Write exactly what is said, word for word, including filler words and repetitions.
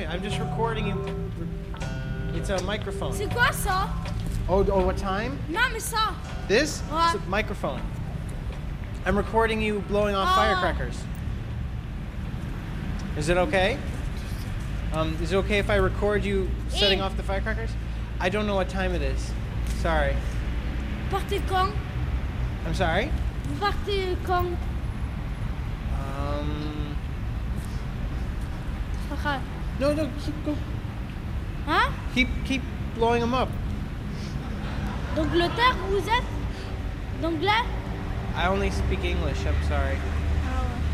I'm just recording you. It's a microphone. C'est quoi ça? Oh, oh, what time? Non, mais ça. This? Ouais. It's a microphone. I'm recording you blowing off Ah. firecrackers. Is it okay? Um, is it okay if I record you setting Eh. off the firecrackers? I don't know what time it is. Sorry. Partez quand? I'm sorry? Vous partez quand? Um, Frère. no, no, keep, go. Hein? Keep, keep blowing them up. D'Angleterre, vous êtes? D'anglais? I only speak English, I'm sorry.